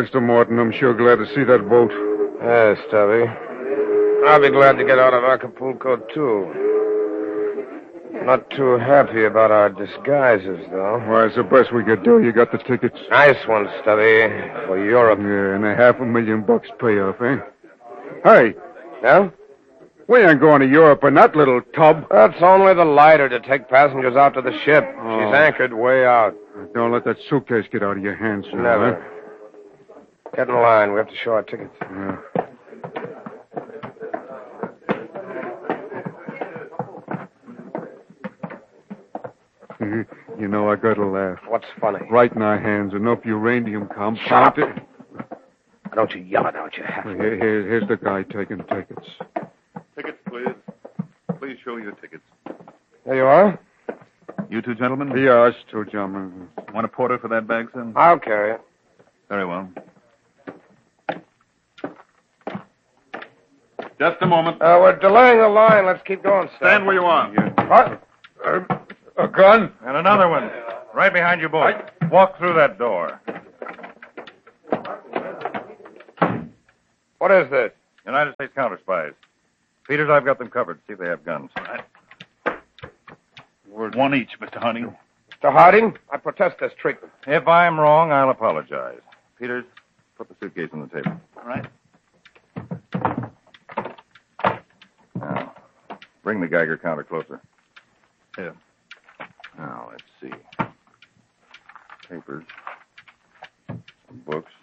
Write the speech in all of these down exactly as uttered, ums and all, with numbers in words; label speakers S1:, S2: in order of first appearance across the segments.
S1: Mister Morton. I'm sure glad to see that boat.
S2: Yes, Stubby. I'll be glad to get out of Acapulco, too. Not too happy about our disguises, though.
S1: Why, it's the best we could do. You got the tickets.
S2: Nice one, Stubby. For Europe.
S1: Yeah, and a half a million bucks payoff, eh? Hey.
S2: Yeah?
S1: We ain't going to Europe in that little tub.
S2: That's only the lighter to take passengers out to the ship.
S1: Oh.
S2: She's anchored way out.
S1: Don't let that suitcase get out of your hands, sir.
S2: Never.
S1: Huh?
S2: Get in line. We have to show our tickets.
S1: Yeah. You know, I gotta laugh.
S2: What's funny?
S1: Right in our hands, enough uranium compound.
S2: Shut up. Don't you yell it out, you half.
S1: Here, here, here's the guy taking tickets.
S3: Tickets, please. Please show your tickets.
S2: There you are.
S3: You two gentlemen?
S1: Yeah, us two gentlemen.
S3: Want a porter for that bag, sir?
S2: I'll carry it.
S3: Very well. Just a moment.
S2: Uh, we're delaying the line. Let's keep going, Stubby.
S3: Stand where you are.
S1: Yeah.
S2: What?
S1: Uh, a gun?
S4: And another one. Right behind you both. Walk through that door.
S2: What is this?
S4: United States counter spies. Peters, I've got them covered. See if they have guns.
S3: All right. One each, Mister Harding.
S2: Mister Harding, I protest this treatment.
S4: If I'm wrong, I'll apologize. Peters, put the suitcase on the table.
S3: All right.
S4: Now, bring the Geiger counter closer.
S3: Here.
S4: Now, let's see. Papers. Some books.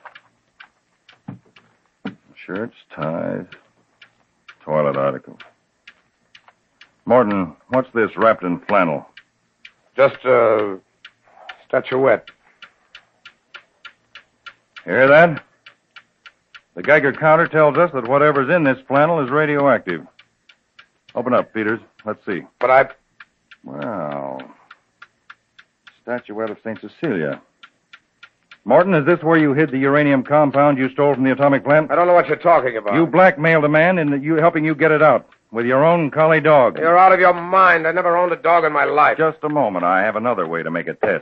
S4: Shirts, ties. Toilet articles. Morton, what's this wrapped in flannel?
S2: Just a statuette.
S4: Hear that? The Geiger counter tells us that whatever's in this flannel is radioactive. Open up, Peters. Let's see.
S2: But I...
S4: Well, statuette of Saint Cecilia. Morton, is this where you hid the uranium compound you stole from the atomic plant?
S2: I don't know what you're talking about.
S4: You blackmailed a man into you helping you get it out with your own collie dog.
S2: You're out of your mind. I never owned a dog in my life.
S4: Just a moment. I have another way to make a test.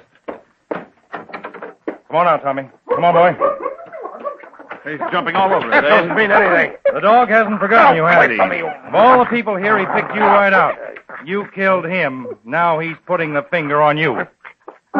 S4: Come on out, Tommy. Come on, boy.
S3: He's jumping all over
S2: That
S3: it.
S2: doesn't mean anything.
S4: The dog hasn't forgotten you, has
S2: Wait
S4: he?
S2: for me, you-
S4: Of all the people here, he picked you right out. You killed him. Now he's putting the finger on you.